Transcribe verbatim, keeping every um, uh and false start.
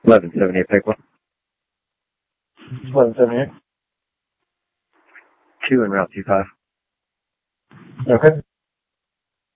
eleven seventy-eight, pick one. eleven seventy-eight. Two en route two five. Okay.